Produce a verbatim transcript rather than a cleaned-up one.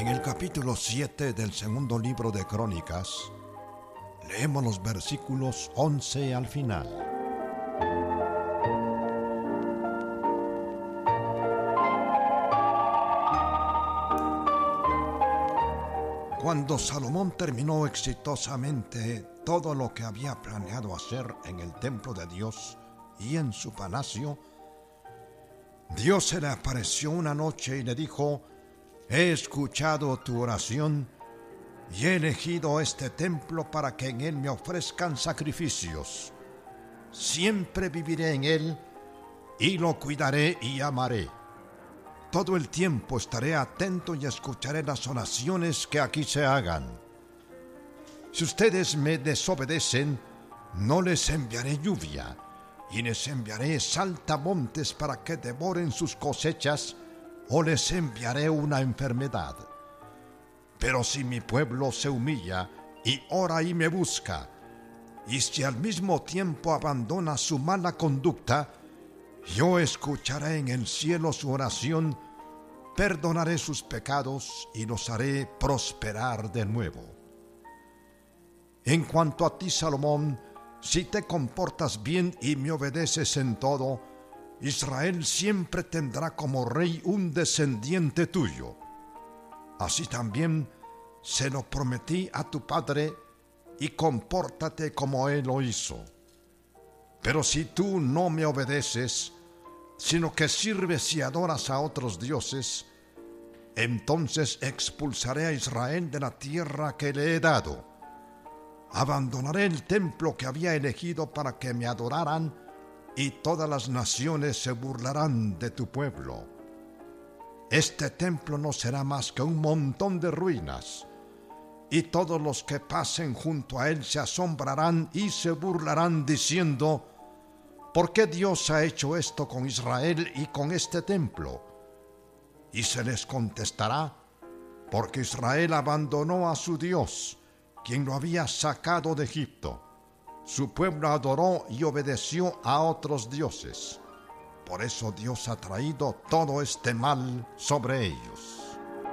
En el capítulo siete del segundo libro de Crónicas, leemos los versículos once al final. Cuando Salomón terminó exitosamente todo lo que había planeado hacer en el templo de Dios y en su palacio, Dios se le apareció una noche y le dijo: He escuchado tu oración y he elegido este templo para que en él me ofrezcan sacrificios. Siempre viviré en él y lo cuidaré y amaré. Todo el tiempo estaré atento y escucharé las oraciones que aquí se hagan. Si ustedes me desobedecen, no les enviaré lluvia y les enviaré saltamontes para que devoren sus cosechas, o les enviaré una enfermedad. Pero si mi pueblo se humilla y ora y me busca, y si al mismo tiempo abandona su mala conducta, yo escucharé en el cielo su oración, perdonaré sus pecados y los haré prosperar de nuevo. En cuanto a ti, Salomón, si te comportas bien y me obedeces en todo, Israel siempre tendrá como rey un descendiente tuyo. Así también se lo prometí a tu padre, y compórtate como él lo hizo. Pero si tú no me obedeces, sino que sirves y adoras a otros dioses, entonces expulsaré a Israel de la tierra que le he dado. Abandonaré el templo que había elegido para que me adoraran, y todas las naciones se burlarán de tu pueblo. Este templo no será más que un montón de ruinas, y todos los que pasen junto a él se asombrarán y se burlarán diciendo: ¿Por qué Dios ha hecho esto con Israel y con este templo? Y se les contestará: porque Israel abandonó a su Dios, quien lo había sacado de Egipto. Su pueblo adoró y obedeció a otros dioses. Por eso Dios ha traído todo este mal sobre ellos.